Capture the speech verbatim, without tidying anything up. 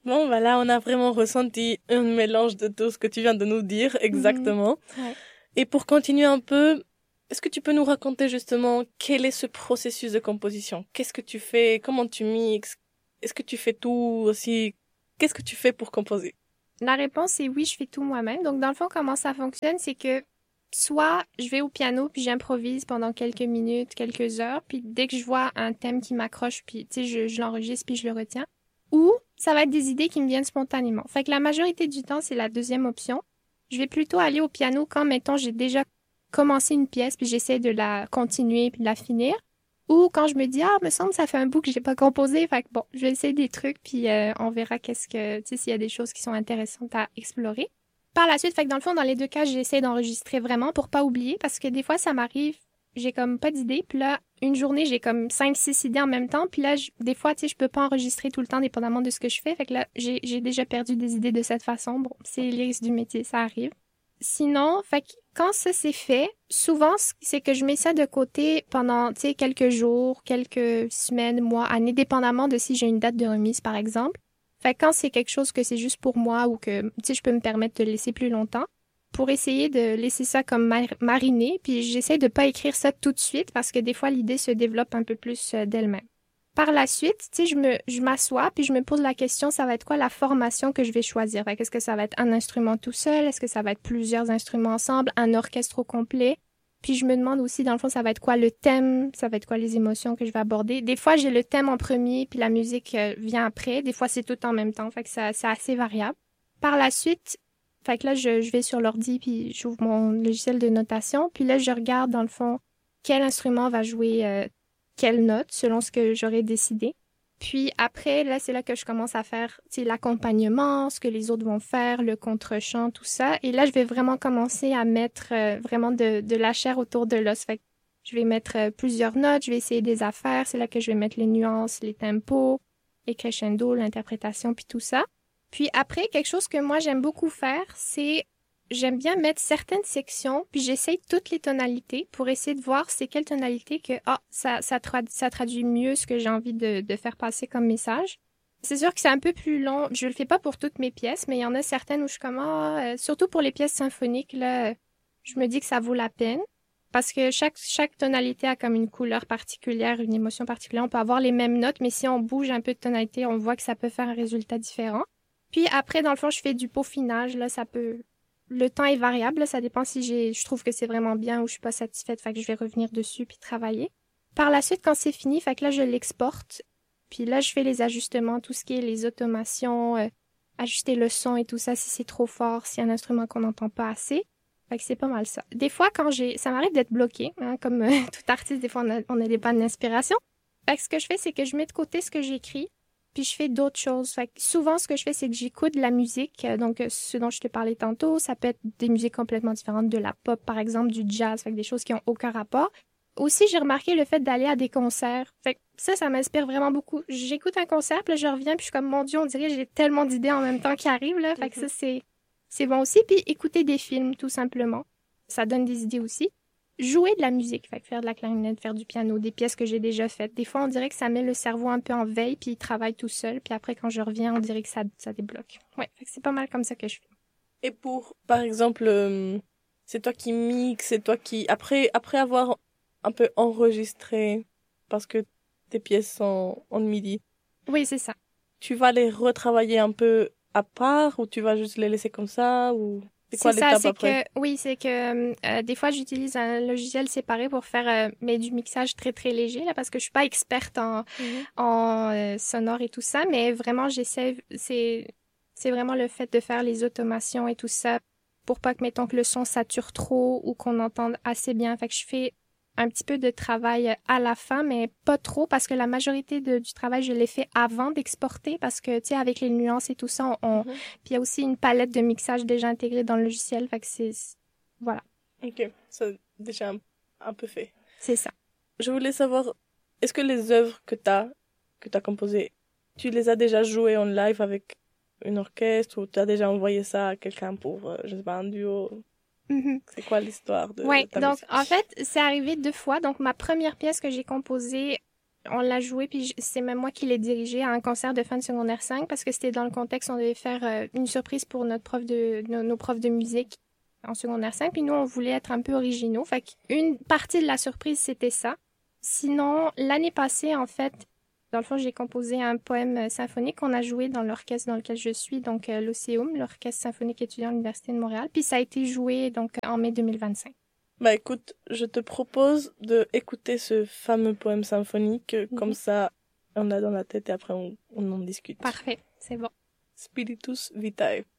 Bon, voilà, on a vraiment ressenti un mélange de tout ce que tu viens de nous dire, exactement. Mmh. Ouais. Et pour continuer un peu, est-ce que tu peux nous raconter justement quel est ce processus de composition? Qu'est-ce que tu fais? Comment tu mixes? Est-ce que tu fais tout aussi? Qu'est-ce que tu fais pour composer? La réponse est oui, je fais tout moi-même. Donc, dans le fond, comment ça fonctionne, c'est que soit je vais au piano puis j'improvise pendant quelques minutes, quelques heures, puis dès que je vois un thème qui m'accroche, puis tu sais, je, je l'enregistre puis je le retiens. Ou ça va être des idées qui me viennent spontanément. Fait que la majorité du temps, c'est la deuxième option. Je vais plutôt aller au piano quand, mettons, j'ai déjà commencé une pièce puis j'essaie de la continuer puis de la finir. Ou quand je me dis, ah, me semble, ça fait un bout que j'ai pas composé. Fait que bon, je vais essayer des trucs puis euh, on verra qu'est-ce que, tu sais, s'il y a des choses qui sont intéressantes à explorer. Par la suite, fait que dans le fond, dans les deux cas, j'essaie d'enregistrer vraiment pour pas oublier parce que des fois, ça m'arrive, j'ai comme pas d'idée. Puis là, une journée, j'ai comme cinq, six idées en même temps. Puis là, je, des fois, tu sais, je peux pas enregistrer tout le temps dépendamment de ce que je fais. Fait que là, j'ai, j'ai déjà perdu des idées de cette façon. Bon, c'est les risques du métier, ça arrive. Sinon, fait que quand ça c'est fait, souvent, c'est que je mets ça de côté pendant, tu sais, quelques jours, quelques semaines, mois, années, dépendamment de si j'ai une date de remise, par exemple. Fait que quand c'est quelque chose que c'est juste pour moi ou que, tu sais, je peux me permettre de le laisser plus longtemps, pour essayer de laisser ça comme mar- mariner, puis j'essaie de pas écrire ça tout de suite parce que des fois, l'idée se développe un peu plus euh, d'elle-même. Par la suite, tu sais, je me, je m'assois puis je me pose la question, ça va être quoi la formation que je vais choisir? Fait que est-ce que ça va être un instrument tout seul? Est-ce que ça va être plusieurs instruments ensemble? Un orchestre au complet? Puis je me demande aussi, dans le fond, ça va être quoi le thème? Ça va être quoi les émotions que je vais aborder? Des fois, j'ai le thème en premier puis la musique euh, vient après. Des fois, c'est tout en même temps. Fait que ça, c'est assez variable. Par la suite, fait que là, je, je vais sur l'ordi puis j'ouvre mon logiciel de notation. Puis là, je regarde, dans le fond, quel instrument va jouer euh, quelle note selon ce que j'aurais décidé. Puis après, là, c'est là que je commence à faire l'accompagnement, ce que les autres vont faire, le contre-chant, tout ça. Et là, je vais vraiment commencer à mettre euh, vraiment de, de la chair autour de l'os. Fait que je vais mettre euh, plusieurs notes, je vais essayer des affaires. C'est là que je vais mettre les nuances, les tempos, les crescendo, l'interprétation, puis tout ça. Puis après, quelque chose que moi, j'aime beaucoup faire, c'est j'aime bien mettre certaines sections, puis j'essaye toutes les tonalités pour essayer de voir c'est quelle tonalité que ah ça ça, trad- ça traduit mieux ce que j'ai envie de, de faire passer comme message. C'est sûr que c'est un peu plus long. Je le fais pas pour toutes mes pièces, mais il y en a certaines où je suis comme ah, euh, surtout pour les pièces symphoniques là, je me dis que ça vaut la peine parce que chaque chaque tonalité a comme une couleur particulière, une émotion particulière. On peut avoir les mêmes notes, mais si on bouge un peu de tonalité, on voit que ça peut faire un résultat différent. Puis après, dans le fond, je fais du peaufinage. Là, ça peut le temps est variable, là, ça dépend si j'ai, je trouve que c'est vraiment bien ou je suis pas satisfaite, fait que je vais revenir dessus puis travailler. Par la suite, quand c'est fini, fait que là, je l'exporte. Puis là, je fais les ajustements, tout ce qui est les automations, euh, ajuster le son et tout ça, si c'est trop fort, s'il y a un instrument qu'on n'entend pas assez. Fait que c'est pas mal ça. Des fois, quand j'ai, ça m'arrive d'être bloquée, hein, comme euh, tout artiste, des fois, on a, on a des pannes d'inspiration. Fait que ce que je fais, c'est que je mets de côté ce que j'écris, puis je fais d'autres choses. Fait que souvent, ce que je fais, c'est que j'écoute de la musique. Donc, ce dont je te parlais tantôt, ça peut être des musiques complètement différentes, de la pop, par exemple, du jazz, fait que des choses qui ont aucun rapport. Aussi, j'ai remarqué le fait d'aller à des concerts. Fait que ça, ça m'inspire vraiment beaucoup. J'écoute un concert, puis là, je reviens, puis je suis comme, mon Dieu, on dirait que j'ai tellement d'idées en même temps qui arrivent, là. Fait que ça, c'est, c'est bon aussi. Puis écouter des films, tout simplement. Ça donne des idées aussi. Jouer de la musique, fait que faire de la clarinette, faire du piano, des pièces que j'ai déjà faites. Des fois, on dirait que ça met le cerveau un peu en veille, puis il travaille tout seul. Puis après, quand je reviens, on dirait que ça, ça débloque. Ouais, fait que c'est pas mal comme ça que je fais. Et pour, par exemple, euh, c'est toi qui mixes, c'est toi qui... Après, après avoir un peu enregistré, parce que tes pièces sont en midi. Oui, c'est ça. Tu vas les retravailler un peu à part, ou tu vas juste les laisser comme ça, ou... C'est quoi C'est ça, l'étape c'est après? que oui, c'est que euh, des fois j'utilise un logiciel séparé pour faire euh, mais du mixage très très léger là parce que je suis pas experte en Mm-hmm. en euh, sonore et tout ça, mais vraiment j'essaie c'est c'est vraiment le fait de faire les automations et tout ça pour pas que mettons que le son sature trop ou qu'on entende assez bien. Fait que je fais un petit peu de travail à la fin, mais pas trop parce que la majorité de, du travail, je l'ai fait avant d'exporter parce que, tu sais, avec les nuances et tout ça, on, on... Mm-hmm. puis il y a aussi une palette de mixage déjà intégrée dans le logiciel, fait que c'est, voilà. Ok, c'est déjà un, un peu fait. C'est ça. Je voulais savoir, est-ce que les œuvres que t'as, que t'as composées, tu les as déjà jouées en live avec une orchestre ou tu as déjà envoyé ça à quelqu'un pour, euh, je sais pas, un duo? Mm-hmm. C'est quoi l'histoire de Ouais, ta donc musique? en fait, c'est arrivé deux fois. Donc ma première pièce que j'ai composée, On l'a joué, puis c'est même moi qui l'ai dirigé à un concert de fin de secondaire cinq parce que c'était dans le contexte, on devait faire euh, une surprise pour notre prof de, nos, nos profs de musique en secondaire cinq, puis nous, on voulait être un peu originaux. Fait qu'une partie de la surprise, c'était ça. Sinon, l'année passée, en fait, dans le fond, j'ai composé un poème symphonique qu'on a joué dans l'orchestre dans lequel je suis, donc euh, l'O C E U M, l'Orchestre symphonique étudiant à l'Université de Montréal, puis ça a été joué donc en mai deux mille vingt-cinq. Bah écoute, je te propose de écouter ce fameux poème symphonique, mm-hmm. Comme ça on l'a dans la tête et après on, on en discute. Parfait, c'est bon. Spiritus Vitae.